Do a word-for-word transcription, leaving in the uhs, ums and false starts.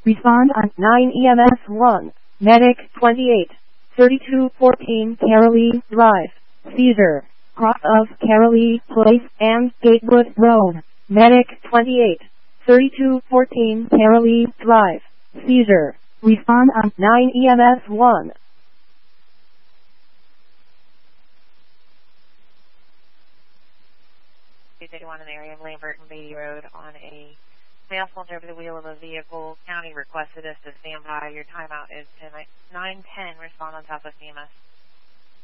Respond on nine E M S one. Medic twenty-eight. thirty-two fourteen Carolee Drive. Seizure. Cross of Carolee Place and Gatewood Road. Medic twenty-eight. thirty-two fourteen Carolee Drive. Seizure. Respond on nine E M S one. two thirty-one in the area of Lambert and Beatty Road on a male soldier over the wheel of a vehicle. County requested us to stand by. Your timeout is nine ten. Respond on top of C M S.